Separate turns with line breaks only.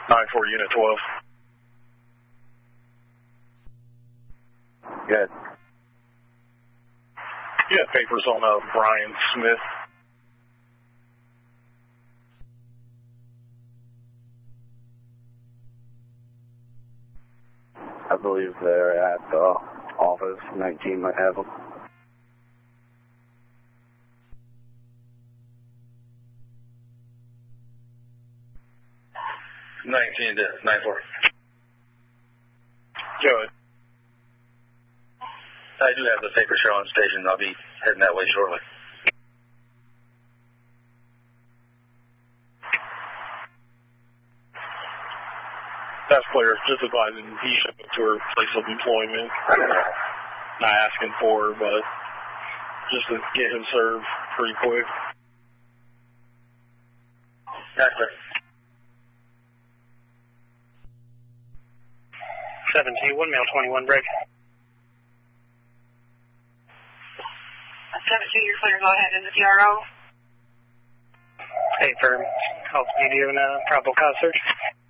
9-4, Unit 12.
Good.
You have papers on Brian Smith.
I believe they're at the office. 19 might have them.
To 9-4. Good.
I do have the paper show on station. I'll be heading that way shortly.
Task player just advising he should go to her place of employment. Not asking for her, but just to get him served pretty quick.
Task player.
17, 1 male 21 break.
17, you're clear. Go ahead in the PRO.
Hey, firm. Call speed, you and probable cause search.